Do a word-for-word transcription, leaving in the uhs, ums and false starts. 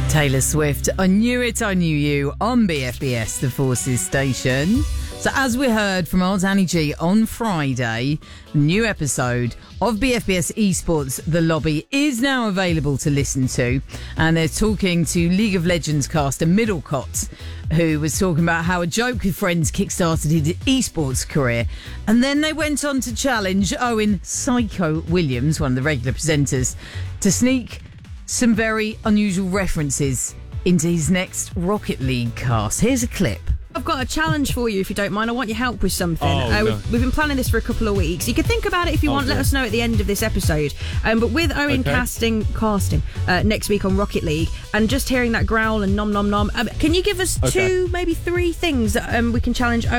Taylor Swift, I Knew It, I Knew You on B F B S, the Forces station. So as we heard from our Danny G on Friday, the new episode of B F B S Esports The Lobby is now available to listen to. And they're talking to League of Legends caster Middlecott, who was talking about how a joke with friends kickstarted his esports career. And then they went on to challenge Owen Psycho Williams, one of the regular presenters, to sneak some very unusual references into his next Rocket League cast. Here's a clip. I've got a challenge for you, if you don't mind. I want your help with something. Oh, uh, no. we've, we've been planning this for a couple of weeks. You can think about it if you Oh, want. dear. Let us know at the end of this episode. Um, but with Owen Okay. casting casting uh, next week on Rocket League, and just hearing that growl and nom nom nom, um, can you give us Okay. two, maybe three things that um, we can challenge